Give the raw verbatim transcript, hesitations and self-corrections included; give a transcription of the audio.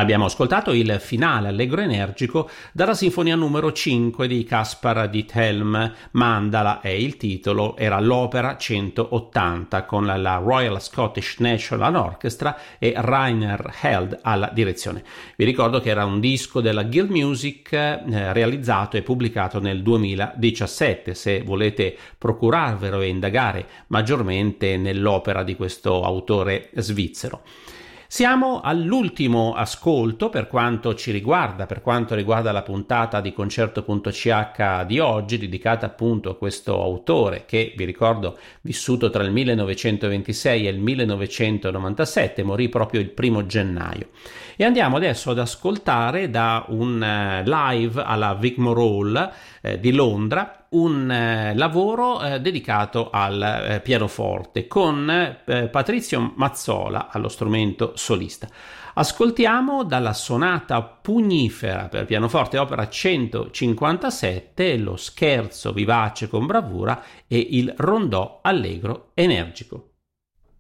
Abbiamo ascoltato il finale allegro energico dalla sinfonia numero cinque di Caspar Diethelm, Mandala è il titolo, era l'opera centottanta con la Royal Scottish National Orchestra e Rainer Held alla direzione. Vi ricordo che era un disco della Guild Music eh, realizzato e pubblicato nel duemiladiciassette, se volete procurarvelo e indagare maggiormente nell'opera di questo autore svizzero. Siamo all'ultimo ascolto per quanto ci riguarda, per quanto riguarda la puntata di Concerto.ch di oggi, dedicata appunto a questo autore che, vi ricordo, vissuto tra il millenovecentoventisei e il millenovecentonovantasette, morì proprio il primo gennaio. E andiamo adesso ad ascoltare da un live alla Wigmore Hall eh, di Londra un eh, lavoro eh, dedicato al eh, pianoforte con eh, Patrizio Mazzola allo strumento solista. Ascoltiamo dalla sonata pugnifera per pianoforte opera centocinquantasette lo scherzo vivace con bravura e il rondò allegro energico.